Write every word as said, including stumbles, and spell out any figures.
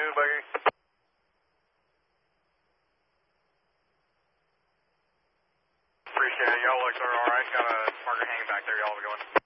buggy. Appreciate it. Y'all looks are alright. Got a marker hanging back there. Y'all have a good one.